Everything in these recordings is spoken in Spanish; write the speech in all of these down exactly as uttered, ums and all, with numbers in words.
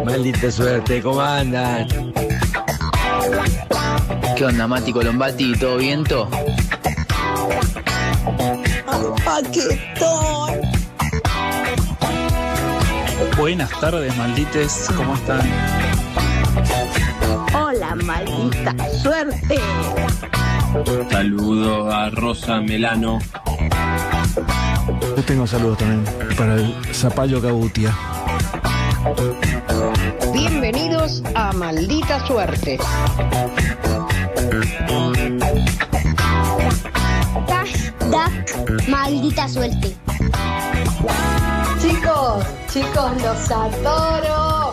Maldita suerte, ¿cómo andan? ¿Qué onda, Mati Colombati? ¿Todo viento? Paquetón. Buenas tardes, maldites, ¿cómo están? Hola, maldita suerte. Saludos a Rosa Melano. Yo tengo saludos también para el Zapallo Cabutia. Bienvenidos a Maldita Suerte. Duck, maldita suerte. Chicos, chicos, los adoro.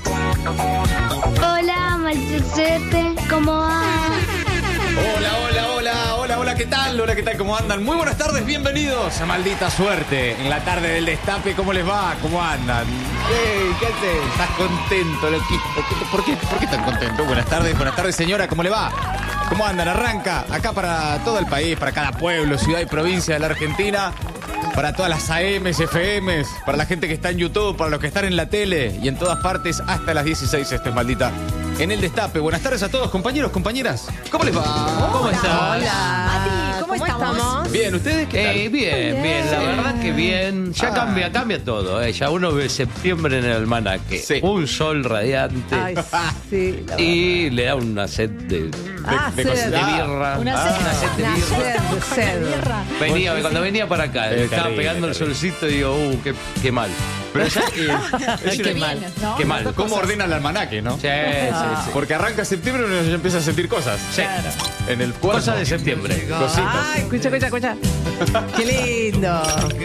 Hola, maldita suerte, ¿cómo va? Hola, hola, hola, hola, hola, ¿qué tal? Hola, ¿qué tal? ¿Cómo andan? Muy buenas tardes, bienvenidos a Maldita Suerte. En la tarde del destape, ¿cómo les va? ¿Cómo andan? Hey, ¿qué haces? ¿Estás contento, loquito? ¿Por qué, ¿Por qué tan contento? Buenas tardes, buenas tardes, señora, ¿cómo le va? ¿Cómo andan? Arranca acá para todo el país, para cada pueblo, ciudad y provincia de la Argentina, para todas las A Ms, F Ms, para la gente que está en YouTube, para los que están en la tele y en todas partes hasta las dieciséis. Esto es Maldita en el Destape. Buenas tardes a todos, compañeros, compañeras. ¿Cómo les va? ¿Cómo están? Hola. Mati, ¿cómo, ¿Cómo estamos? estamos? Bien, ¿ustedes qué tal? Eh, bien, bien, la verdad que bien. Ya Ah. cambia, cambia todo. Eh. Ya uno ve septiembre en el almanaque. Sí. Un sol radiante. Ay, sí, la y le da una sed de, Ah, de sed. cosita. de birra. Una Ah, sed. una sed de Una birra. sed, sed. Venía, cuando venía para acá, Es estaba terrible, pegando el terrible. solcito y digo, uh, qué, qué mal. Pero ya es Qué una- mal. Qué mal. ¿Cómo ordena el almanaque, no? Sí, sí, sí. Porque arranca septiembre y uno ya empieza a sentir cosas. Sí. En el cuerpo. Cosas de septiembre. Cositas. Ay, escucha, escucha, escucha. Qué lindo.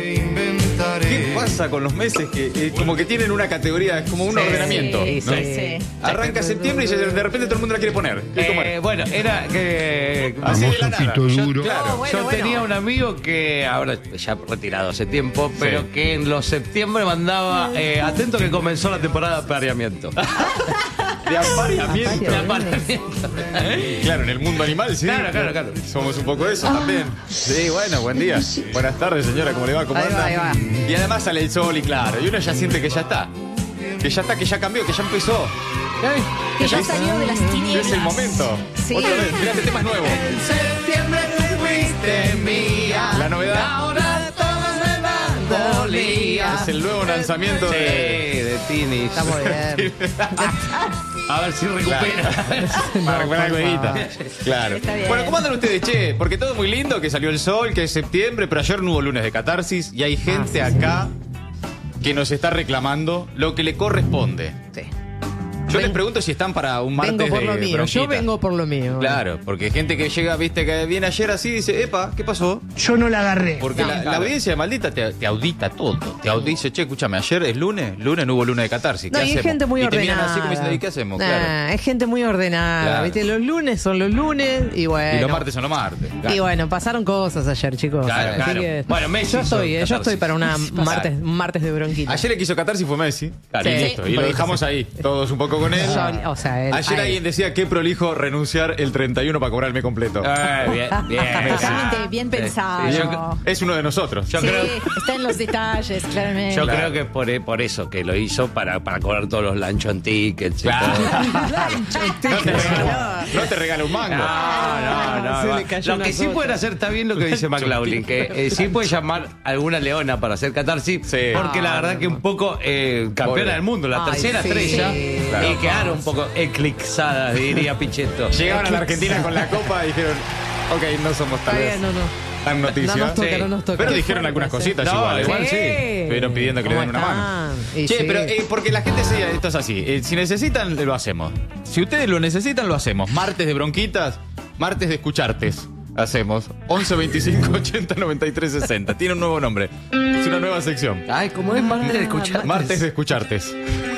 ¿Qué pasa con los meses que eh, como que tienen una categoría, es como un Sí, ordenamiento, sí, ¿no? sí. Arranca septiembre y ya de repente todo el mundo la quiere poner. ¿Qué comer? Eh, bueno, era que... Así de la nada. Yo- duro. claro. Oh, bueno, Yo bueno. tenía un amigo que ahora ya retirado hace tiempo, pero Sí. que en los septiembre mandaba eh, atento que comenzó la temporada de apareamiento. De apareamiento. De apareamiento. Claro, en el mundo animal, sí. Claro, claro, claro. Somos un poco eso también. Sí, bueno, buen día. Buenas tardes, señora, ¿cómo le va? ¿Cómo Ahí va, anda? ahí Y además sale el sol y claro, y uno ya siente que ya está. Que ya está, que ya cambió, que ya empezó. Que ya ¿Es? salió de las tinieblas. Es el momento. Sí. Otra vez, mirá, este tema es nuevo. Septiembre fuiste mía. La novedad. Ahora todo me va dolía. Es el nuevo lanzamiento Sí, de... de Tinis. Está muy bien. A ver si recupera. Para recuperar algo de guita. Claro. Está bien. Bueno, ¿cómo andan ustedes, che? Porque todo es muy lindo, que salió el sol, que es septiembre, pero ayer no hubo lunes de catarsis y hay gente acá que nos está reclamando lo que le corresponde. Sí. Yo les pregunto si están para un martes Vengo por de lo mío. bronquita. Yo vengo por lo mío. Claro, porque hay gente que llega, viste, que viene ayer así y dice, epa, ¿qué pasó? Yo no la agarré. Porque No, la, claro. la audiencia de Maldita te, te audita todo. Te audita, dice, che, escúchame, ayer es lunes, lunes no hubo lunes de catarsis. ¿Qué No, y hacemos? hay gente muy y te ordenada. miran así como diciendo, ¿y qué hacemos? Nah, Claro. es gente muy ordenada. Claro. ¿Viste? Los lunes son los lunes y bueno. Y los martes son los martes. Y bueno, pasaron cosas ayer, chicos. Claro, Así claro. que- Bueno, Messi yo hizo estoy, eh, yo catarsis. estoy para una martes, martes de bronquita. Ayer el que hizo catarsis fue Messi. Claro, y Sí. listo. Y lo Bonito, dejamos sí. ahí, todos un poco con él. Yo- o sea, él- Ayer a él. alguien decía que prolijo renunciar el treinta y uno para cobrarme completo. Eh, bien, bien. Realmente bien Sí, pensado. sí, Y yo- es uno de nosotros. Yo Sí, creo, está en los detalles, claramente. yo Claro. creo que por, por eso que lo hizo para, para cobrar todos los luncheon tickets y Claro. todo. No te regala, no te regala un mango. No, no, no. Se va. le cayó Lo una que sí gota. pueden hacer está bien lo que dice McLaughlin, que eh, sí puede llamar a alguna leona para hacer catarsis, Sí. porque la verdad que un poco eh, campeona Pobre. del mundo, la Ay, tercera sí. estrella, Claro. y quedaron un poco eclipsadas, diría Pichetto. Llegaron a la Argentina con la copa y dijeron, ok, no somos tal Está vez bien, no, no. tan noticia. No nos toca, Sí. no nos toca. Pero Qué dijeron fuerte, algunas sí. cositas No, igual. igual sí. Estuvieron pidiendo que le den ¿Cómo una mano. están? Y Che, sí. pero eh, porque la gente sí, esto es así. Eh, si necesitan, lo hacemos. Si ustedes lo necesitan, lo hacemos. Martes de bronquitas, martes de escuchartes. Hacemos once veinticinco ochenta noventa y tres sesenta. Tiene un nuevo nombre. Es una nueva sección. Ay, ¿cómo es martes de escuchar? Martes de escuchartes.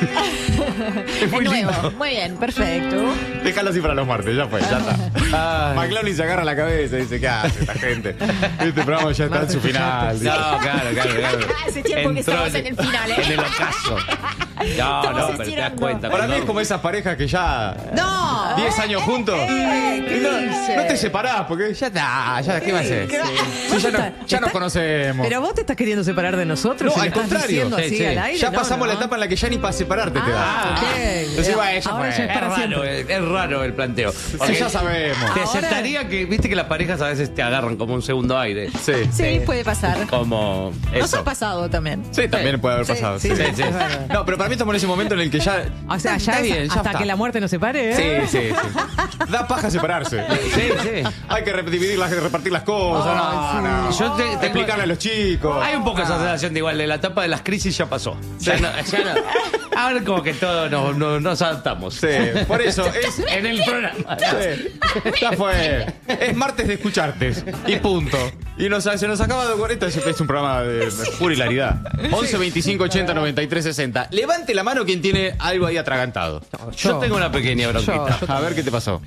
Es De muy nuevo. lindo. Muy bien, perfecto. Déjalo así para los martes, ya fue, ya está. McLaughlin se agarra la cabeza y dice, ¿qué hace esta gente? Este programa ya está en su final. No, claro, claro, claro. Hace tiempo que Entró estamos en el final, ¿eh? En el ocaso. No, Estamos no, pero te das estirando. cuenta. Para mí es cuando- como esas parejas que ya ¡No! diez años juntos. ¿qué Y no, dice? no te separás porque ya está, ya, ¿qué va a hacer? ¿Qué va- Sí, Vos ya no- estás- ya nos estás- conocemos. Pero vos te estás queriendo separar de nosotros. No, y al le estás contrario. diciendo Sí, así sí. al aire, Ya no, pasamos no. la etapa en la que ya ni para separarte te da. Ah, ok. Entonces, bueno, ya Ahora fue. ya es Es para raro, siempre. es, es raro el planteo. Sí, ya sabemos. Te Ahora- aceptaría que, viste que las parejas a veces te agarran como un segundo aire. Sí. Sí, puede pasar. Como Nos eso. ha pasado también. Sí, también puede haber Sí, pasado. sí, sí, es verdad. No, pero para mí estamos en ese momento en el que ya. O sea, ya está es bien, ya hasta está. que la muerte nos separe, ¿eh? Sí, sí, sí. Da paja separarse. Sí, sí. Hay que re- dividir las, repartir las cosas. Ay, no, sí. no. Yo te- tengo- explicarle a los chicos. Hay un poco esa sensación de igual, de la etapa de las crisis ya pasó. Ya no, ya no. Ahora como que todos nos, nos, nos adaptamos. Sí, por eso es. En el programa. Sí, ya fue. Es martes de escucharte. Y punto. Y nos, se nos acaba de ocurrir. Esto es, es un programa de pura hilaridad. once, veinticinco, ochenta, noventa y tres, sesenta. Levante la mano quien tiene algo ahí atragantado. Yo tengo una pequeña bronquita. Yo, A ver qué te pasó.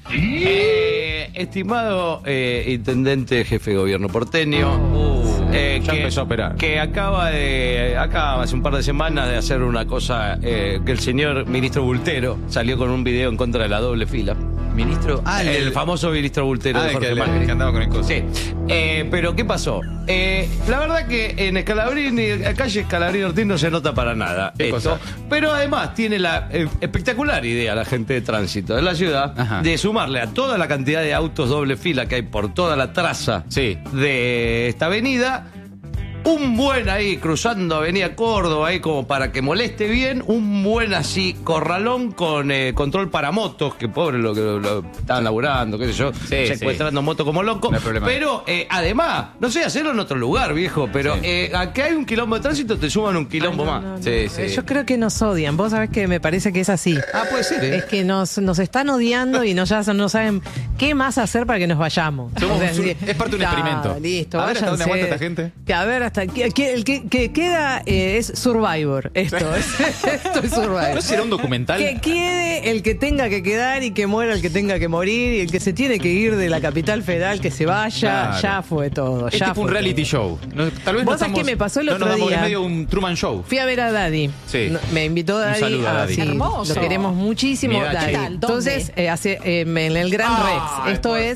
Eh, estimado eh, intendente jefe de gobierno porteño, Uh, eh, ya que, empezó a operar. que acaba de, acaba hace un par de semanas de hacer una cosa eh, que el señor ministro Bultero salió con un video en contra de la doble fila. Ministro. Ah, El famoso ministro Bultero Ah, de el Jorge que, Macri. que andaba con el coso. Sí. Eh, pero ¿qué pasó? Eh, la verdad que en Escalabrini, en calle Escalabrini Ortiz no se nota para nada ¿Qué esto. cosa? Pero además tiene la eh, espectacular idea la gente de tránsito de la ciudad Ajá. de sumarle a toda la cantidad de autos doble fila que hay por toda la traza Sí. de esta avenida. Un buen ahí, cruzando Avenida Córdoba, ahí como para que moleste bien, un buen así corralón con eh, control para motos, que pobre lo que lo, lo estaban laburando, qué sé yo, Sí, secuestrando motos como loco. No hay problema. Pero eh, además, no sé, hacerlo en otro lugar, viejo, pero Sí. eh, aquí hay un quilombo de tránsito, te suman un quilombo No, más. no, no. Sí, sí. Yo creo que nos odian. Vos sabés que me parece que es así. Ah, puede ser, ¿eh? Es que nos, nos están odiando y no, ya no saben qué más hacer para que nos vayamos. Somos un- decir, es parte de un "Ya, experimento". Listo, A ver hasta dónde váyanse". aguanta esta gente. Que a ver, hasta que, que- el que, que queda eh, es Survivor. Esto, es, esto es Survivor. ¿No será un documental? Que quede el que tenga que quedar y que muera el que tenga que morir y el que se tiene que ir de la capital federal que se vaya. Claro. Ya fue todo. Es ya tipo un fue reality todo. show. No, tal vez no ¿Vos sabés estamos- qué me pasó el no otro nos damos- día? Es medio un Truman Show. Fui a ver a Daddy. Sí. No, me invitó Un Daddy. saludo a Daddy. sí, Hermoso. Lo queremos muchísimo, Mi Daddy. Daddy. ¿Qué tal? ¿Dónde? Entonces, eh, hace, eh, en el Gran Rex. Esto es.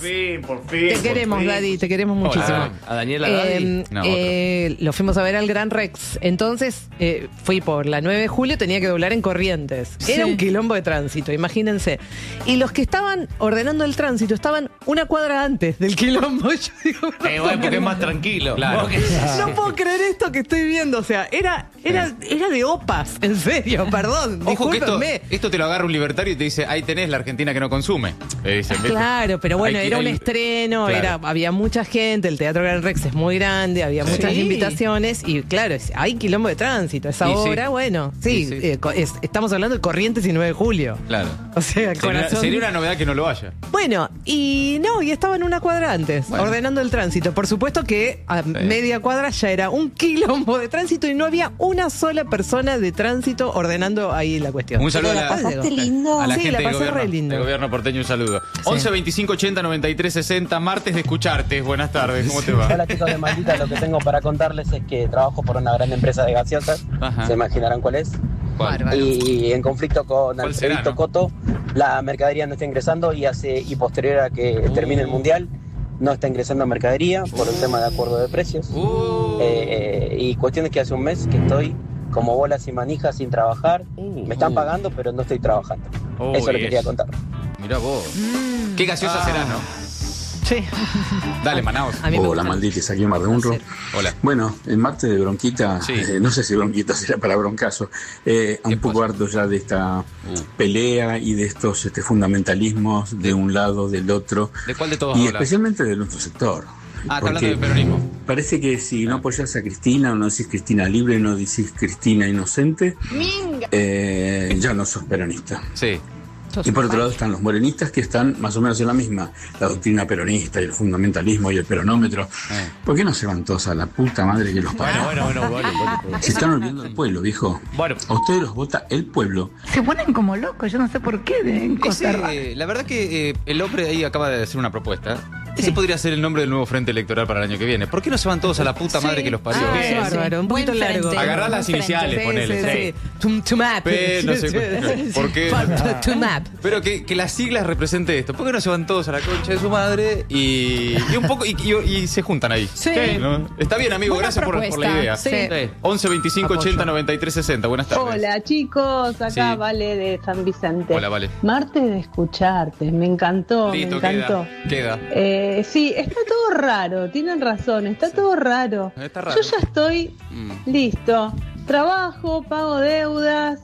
Te queremos, Daddy, te queremos Hola, muchísimo. Daddy. A Daniela Eh, Daddy. No, eh, lo fuimos a ver al Gran Rex. Entonces, eh, fui por la nueve de julio, tenía que doblar en Corrientes. Era Sí. un quilombo de tránsito, imagínense. Y los que estaban ordenando el tránsito estaban una cuadra antes del quilombo. Yo digo, no Eh, puedo bueno, porque creer. es más tranquilo. Claro. Porque- No puedo creer esto que estoy viendo. O sea, era, era, era de opas, en serio, perdón. Ojo que esto, discúlpenme. esto te lo agarra un libertario y te dice, ahí tenés la Argentina que no consume. Le dicen, ¿viste? Claro, pero bueno, Hay que- era un hay- estreno, Claro. era, había mucha gente, el Teatro Gran Rex es muy grande, había muchas Sí. invitaciones y claro, es- hay quilombo de tránsito. Esa Y sí. hora, bueno, sí, Y sí. eh, co- es- estamos hablando de Corrientes y nueve de julio. Claro. O sea, el Sería, corazón. sería una novedad que no lo haya. Bueno, y no, y estaba en una cuadra antes, Bueno. ordenando el tránsito. Por supuesto que a media cuadra ya era un quilombo de tránsito y no había una sola persona de tránsito ordenando ahí la cuestión. Un saludo a la, pasaste lindo? a la Sí, gente la del pasé gobierno, re lindo. del gobierno porteño, un saludo. once, veinticinco, ochenta, noventa y tres, sesenta, martes de escucharte. Buenas tardes, ¿cómo te va? Hola chicos de Maldita, lo que tengo para contarles es que trabajo por una gran empresa de gaseosas, Ajá. se imaginarán cuál es, ¿Cuál? y en conflicto con ¿Cuál será, Alfredito no? Coto, la mercadería no está ingresando y hace y posterior a que Uh. termine el mundial no está ingresando mercadería por el tema de acuerdo de precios. Uh. Eh, eh, y cuestión es que hace un mes que estoy como bolas y manijas sin trabajar, Uh. me están Uh. pagando pero no estoy trabajando. Oh, Eso y le quería eso. contar. Mirá vos. Mm. Qué gaseosa Ah. será, ¿no? Sí. Dale, Manaos. A mí me Hola, gusta. maldites, aquí en Mar de Unro. Hola. Bueno, el martes de bronquita, Sí. eh, no sé si bronquita será para broncazo, eh, un poco pasa? harto ya de esta Uh. pelea y de estos este, fundamentalismos de un lado, del otro, ¿De cuál de todos y hablas? especialmente de nuestro sector. Ah, está hablando Porque del peronismo. parece que si no apoyás a Cristina, o no decís Cristina libre, no decís Cristina inocente, eh, ya no sos peronista. Sí. Y por otro lado están los morenistas que están más o menos en la misma, la doctrina peronista y el fundamentalismo y el peronómetro. Eh. ¿Por qué no se van todos a la puta madre que los parió? Bueno, bueno, bueno, bueno, bueno. Se están olvidando del pueblo, viejo. Bueno. A ustedes los vota el pueblo. Se ponen como locos, yo no sé por qué, de cosas raras. Ese, la verdad que eh, el hombre ahí acaba de hacer una propuesta Ese podría ser el nombre del nuevo frente electoral para el año que viene. ¿Por qué no se van todos a la puta madre Sí. que los parió? Ah, es bárbaro, un poquito Buen largo. frente. Agarrá las Buen iniciales, frente. ponele. Sí, sí, sí. Tum- tumap. Pe- no sé Sí, por qué. sí. Tumap. Pero que, que las siglas representen esto. ¿Por qué no se van todos a la concha de su madre y, y un poco y, y- y se juntan ahí? Sí. ¿No? Está bien, amigo. Buena Gracias por, por la propuesta. idea. Sí. Sí. once veinticinco ochenta noventa y tres sesenta. Buenas tardes. Hola chicos, acá Sí. Vale de San Vicente. Hola, Vale. Martes de escucharte, me encantó, Listo, me encantó. queda. Queda. Eh, sí, está todo raro, tienen razón, está todo raro. Está raro. Yo ya estoy Mm. listo. Trabajo, pago deudas,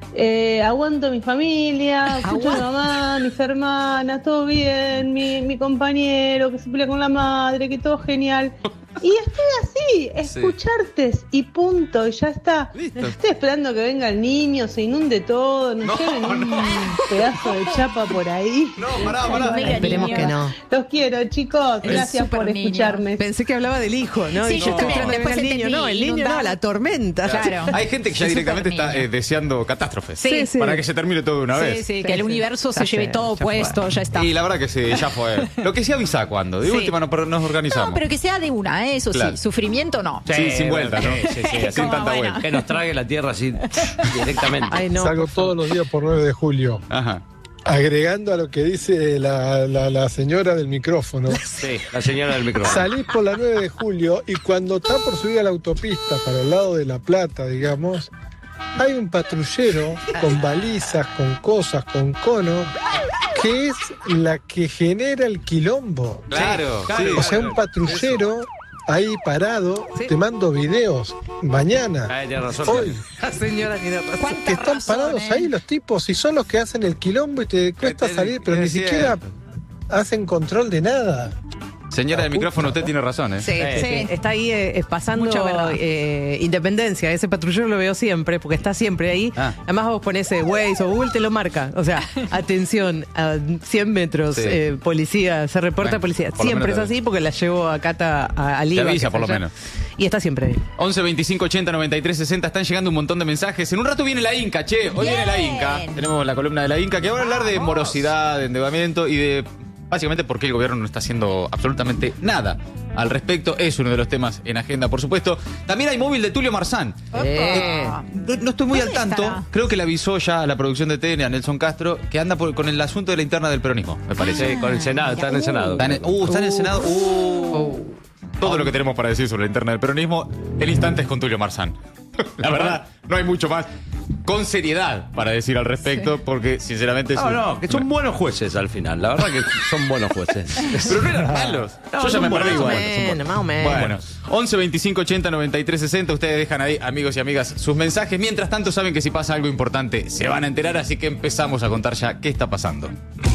eh, aguanto mi familia, escucho a mi mamá, mis hermanas, todo bien, mi, mi compañero que se pelea con la madre, que todo genial. Y estoy así, escucharte y punto, y ya está. Listo. Estoy esperando que venga el niño, se inunde todo, nos No, lleven un no. pedazo de chapa por ahí. No, pará, pará. Mega Esperemos niño. que no. Los quiero, chicos. Es Gracias súper por niño. escucharme. Pensé que hablaba del hijo, ¿no? Sí, Y yo estoy también. esperando que venga Después el niño. entendí, No, el niño no, inundado. la tormenta. Claro. Hay gente que ya Es directamente súper está niño. eh, deseando catástrofes. Sí, sí. Para que se termine todo de una Sí, vez. sí, que Sí, el sí. universo Ya se lleve fue, todo ya puesto, fue. ya está. Y la verdad que sí, ya fue. Lo que sí avisa cuando. De Sí. última no- nos organizamos. No, pero que sea de una, ¿eh? Eso Claro. sí. Sufrimiento no. Sí, sin vuelta, ¿no? Sí, sí, sí, Sin Como, tanta bueno. vuelta. Que nos trague la tierra así directamente. Ay, no. Salgo todos los días por nueve de julio. Ajá. Agregando a lo que dice la, la- la señora del micrófono. Sí, la señora del micrófono. Salís por la nueve de julio y cuando está por subir a la autopista para el lado de La Plata, digamos, hay un patrullero con balizas, con cosas, con conos, que es la que genera el quilombo. Claro, claro. sí. O sea, un patrullero ahí parado, te mando videos mañana, Ay, tiene razón. hoy, La señora tiene razón. ¿Cuánta que están razón, parados eh? ahí los tipos y son los que hacen el quilombo y te cuesta te- salir, pero es ni cierto. siquiera hacen control de nada. Señora del micrófono, usted tiene razón, ¿eh? Sí, Sí. sí. Está ahí eh, pasando Mucha verdad. eh, Independencia. Ese patrullero lo veo siempre, porque está siempre ahí. Ah. Además vos ponés eh, Waze o Google, te lo marca. O sea, atención, a cien metros, Sí. eh, policía, se reporta Bueno, policía. por lo Siempre menos es te- así, porque la llevo a Cata a, al Te I V A, avisa, que por es lo allá. menos. Y está siempre ahí. once veinticinco ochenta noventa y tres sesenta. Están llegando un montón de mensajes. En un rato viene la Inca, che. Hoy viene la Bien. Inca. Tenemos la columna de la Inca que va a hablar de morosidad, de endeudamiento y de básicamente por qué el gobierno no está haciendo absolutamente nada al respecto. Es uno de los temas en agenda, por supuesto. También hay móvil de Tulio Marzán. Eh. No, no estoy muy al ¿Dónde tanto. estará? Creo que le avisó ya a la producción de T N, a Nelson Castro, que anda por- con el asunto de la interna del peronismo, me parece. Sí, con el Senado, está en el Senado. Está en el, uh, está en el Senado. Uh. Todo lo que tenemos para decir sobre la interna del peronismo, el instante es con Tulio Marzán. La verdad, no hay mucho más. Con seriedad para decir al respecto, porque sinceramente es No, un- no, que son buenos jueces al final. La verdad que son buenos jueces. Pero no eran malos. No, Yo ya son me perdí Más o igual. menos, más o menos. Bueno, once veinticinco ochenta noventa y tres sesenta. Ustedes dejan ahí, amigos y amigas, sus mensajes. Mientras tanto, saben que si pasa algo importante, se van a enterar. Así que empezamos a contar ya qué está pasando.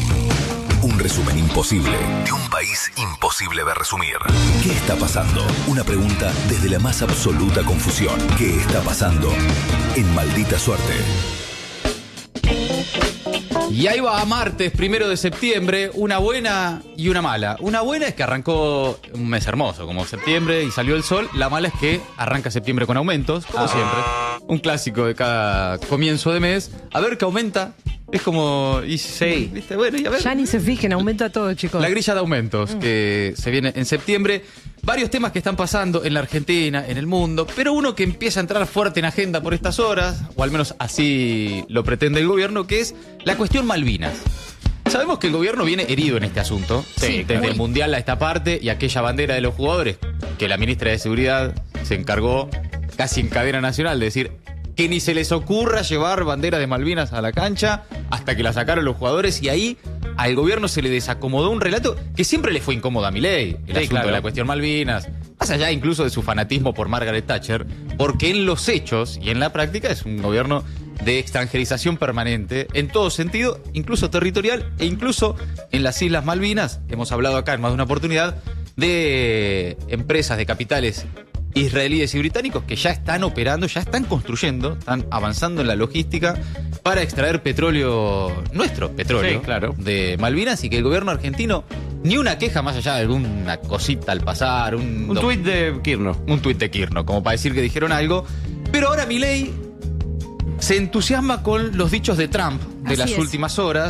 Un resumen imposible de un país imposible de resumir. ¿Qué está pasando? Una pregunta desde la más absoluta confusión. ¿Qué está pasando? En Maldita Suerte. Y ahí va, martes, primero de septiembre, una buena y una mala. Una buena es que arrancó un mes hermoso, como septiembre, y salió el sol. La mala es que arranca septiembre con aumentos, como siempre. Un clásico de cada comienzo de mes. A ver qué aumenta. Es como... Y, sí. ¿Viste? Bueno, y a ver. Ya ni se fijen, aumenta todo, chicos. La grilla de aumentos que se viene en septiembre. Varios temas que están pasando en la Argentina, en el mundo, pero uno que empieza a entrar fuerte en agenda por estas horas, o al menos así lo pretende el gobierno, que es la cuestión Malvinas. Sabemos que el gobierno viene herido en este asunto, Sí, desde muy. el Mundial a esta parte y aquella bandera de los jugadores, que la ministra de Seguridad se encargó casi en cadena nacional de decir que ni se les ocurra llevar bandera de Malvinas a la cancha hasta que la sacaron los jugadores, y ahí al gobierno se le desacomodó un relato que siempre le fue incómodo a Milei, el Sí, asunto claro. de la cuestión Malvinas, más allá incluso de su fanatismo por Margaret Thatcher, porque en los hechos y en la práctica es un gobierno de extranjerización permanente en todo sentido, incluso territorial e incluso en las Islas Malvinas. Hemos hablado acá en más de una oportunidad de empresas de capitales israelíes y británicos que ya están operando, ya están construyendo, están avanzando en la logística para extraer petróleo, nuestro petróleo, Sí, claro. de Malvinas, y que el gobierno argentino, ni una queja más allá de alguna cosita al pasar, un, Un tuit de Kirno. un tuit de Kirno, como para decir que dijeron algo. Pero ahora Milei se entusiasma con los dichos de Trump de Así las es. últimas horas,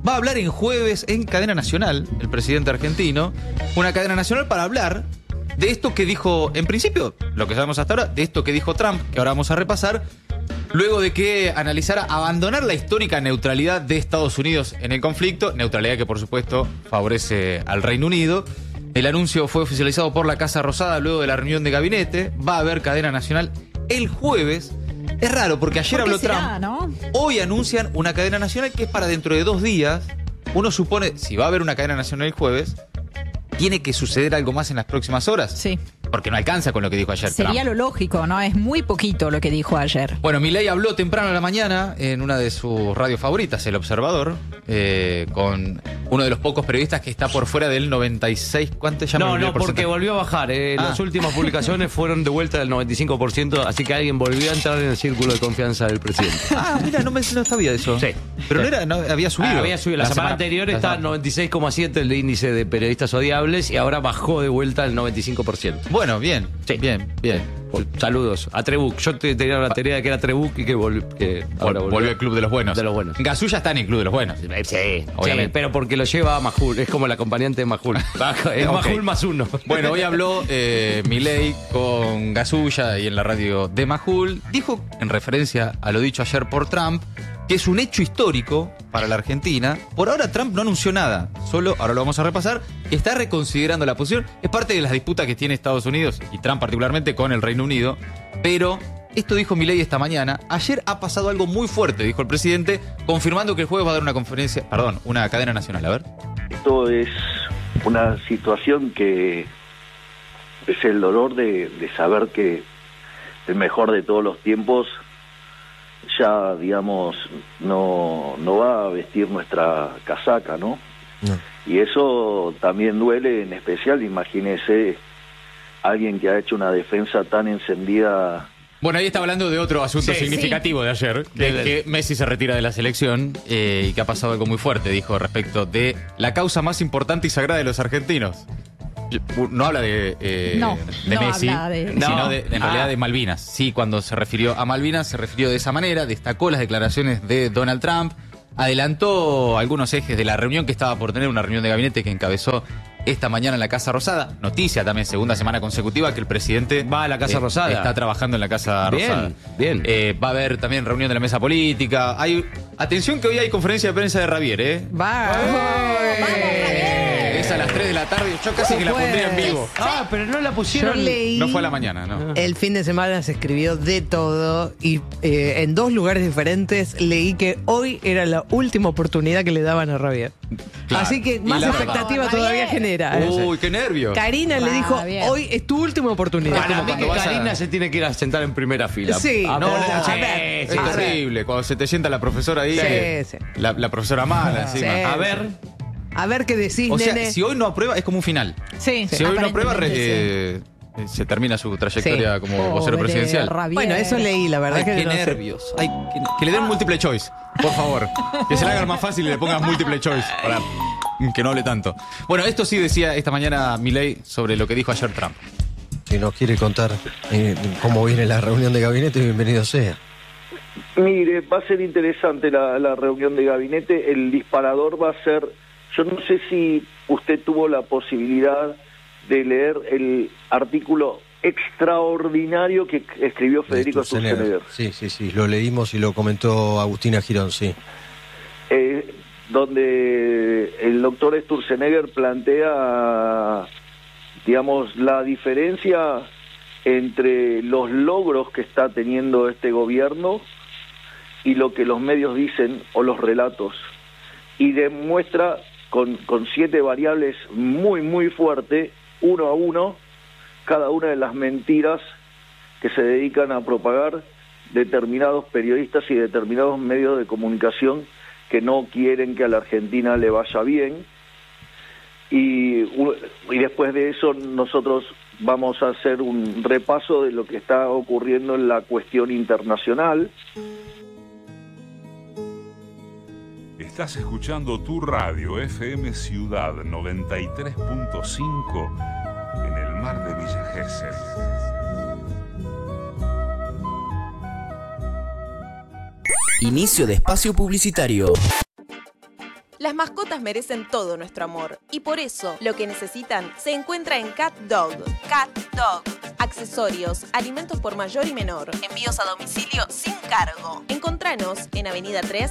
Va a hablar en jueves en cadena nacional, el presidente argentino, una cadena nacional para hablar de esto que dijo, en principio, lo que sabemos hasta ahora, de esto que dijo Trump, que ahora vamos a repasar, luego de que analizara abandonar la histórica neutralidad de Estados Unidos en el conflicto, neutralidad que por supuesto favorece al Reino Unido. El anuncio fue oficializado por la Casa Rosada luego de la reunión de gabinete. Va a haber cadena nacional el jueves. Es raro porque ayer ¿Por qué habló será, Trump. no? Hoy anuncian una cadena nacional que es para dentro de dos días. Uno supone, si va a haber una cadena nacional el jueves, tiene que suceder algo más en las próximas horas. Sí. Porque no alcanza con lo que dijo ayer Sería Trump. lo lógico, ¿no? Es muy poquito lo que dijo ayer. Bueno, Milei habló temprano a la mañana en una de sus radios favoritas, El Observador, eh, con uno de los pocos periodistas que está por fuera del noventa y seis. ¿Cuánto llama? No, no, porque volvió a bajar. Eh. Ah. Las últimas publicaciones fueron de vuelta del noventa y cinco por ciento, así que alguien volvió a entrar en el círculo de confianza del presidente. Ah, mira, no, me, no sabía eso. Sí. Pero sí. no era, no, había subido. Ah, había subido. La, la semana, semana anterior la estaba semana. en noventa y seis coma siete el índice de periodistas odiables y ahora bajó de vuelta al noventa y cinco por ciento. Bueno, bien. Sí. Bien, bien. Saludos a Trebuch. Yo te tenía la teoría de que era Trebuch y que, vol que ahora volvió, volvió al club de los buenos. De los buenos. Gasulla está en el club de los buenos. Sí, obviamente. Sí, pero porque lo lleva a Majul. Es como el acompañante de Majul. Es okay. Majul más uno. Bueno, hoy habló eh, Milei con Gasulla y en la radio de Majul. Dijo, en referencia a lo dicho ayer por Trump, que es un hecho histórico para la Argentina. Por ahora Trump no anunció nada, solo, ahora lo vamos a repasar, está reconsiderando la posición. Es parte de las disputas que tiene Estados Unidos, y Trump particularmente, con el Reino Unido. Pero esto dijo Milei esta mañana. Ayer ha pasado algo muy fuerte, dijo el presidente, confirmando que el jueves va a dar una conferencia, perdón, una cadena nacional. A ver. Esto es una situación que es el dolor de, de saber que el mejor de todos los tiempos ya, digamos, no, no va a vestir nuestra casaca, ¿no? No. Y eso también duele, en especial, imagínese alguien que ha hecho una defensa tan encendida. Bueno, ahí está hablando de otro asunto sí, significativo sí. de ayer, de de que Messi se retira de la selección eh, y que ha pasado algo muy fuerte, dijo, respecto de la causa más importante y sagrada de los argentinos. No habla de, eh, no, de no Messi, habla de... sino no. de, en realidad ah. de Malvinas. Sí, cuando se refirió a Malvinas, se refirió de esa manera, destacó las declaraciones de Donald Trump, adelantó algunos ejes de la reunión que estaba por tener, una reunión de gabinete que encabezó esta mañana en la Casa Rosada. Noticia también, segunda semana consecutiva, que el presidente va a la Casa eh, Rosada. Está trabajando en la Casa bien, Rosada. Bien, eh, va a haber también reunión de la mesa política. Hay, atención que hoy hay conferencia de prensa de Ravier, ¿eh? Va. Es a las tres de la tarde. Yo casi que la pondría en vivo. Ah, pero no la pusieron. Yo leí, no fue a la mañana, ¿no? El fin de semana se escribió de todo y eh, en dos lugares diferentes leí que hoy era la última oportunidad que le daban a Ravier. Claro. Así que más expectativa todavía genera. Uy, qué nervios. Karina le dijo, bien. hoy es tu última oportunidad. Para mí que Karina a... se tiene que ir a sentar en primera fila. Sí. A No, poner- a sí, ver, sí, Es a terrible, cuando se te sienta la profesora ahí. Sí, eh, sí. La, la profesora mala encima. Sí. A ver. A ver qué decís, O sea, nene. si hoy no aprueba, es como un final. Sí, Si hoy no aprueba, re- aparentemente sí. eh, se termina su trayectoria Sí. como vocero Pobre presidencial. Ravier. Bueno, eso leí, la verdad Ay, que qué no sé. nervios. Ay, que, que le den múltiple choice, por favor. Que se le haga más fácil y le pongas múltiple choice para que no hable tanto. Bueno, esto sí decía esta mañana Milei sobre lo que dijo ayer Trump. Si nos quiere contar eh, cómo viene la reunión de gabinete, bienvenido sea. Mire, va a ser interesante la, la reunión de gabinete. El disparador va a ser, yo no sé si usted tuvo la posibilidad de leer el artículo extraordinario que escribió Federico Sturzenegger. Sí, sí, sí, lo leímos y lo comentó Agustina Girón, sí. Eh, donde el doctor Sturzenegger plantea, digamos, la diferencia entre los logros que está teniendo este gobierno y lo que los medios dicen o los relatos, y demuestra con, con siete variables muy muy fuerte, uno a uno, cada una de las mentiras que se dedican a propagar determinados periodistas y determinados medios de comunicación que no quieren que a la Argentina le vaya bien. Y, y después de eso nosotros vamos a hacer un repaso de lo que está ocurriendo en la cuestión internacional. Estás escuchando tu radio F M Ciudad noventa y tres punto cinco en el mar de Villa Gesell. Inicio de espacio publicitario. Las Las mascotas merecen todo nuestro amor y por eso lo que necesitan se encuentra en Cat Dog. Cat Dog. Accesorios, alimentos por mayor y menor, envíos a domicilio sin cargo. Encontranos en Avenida tres,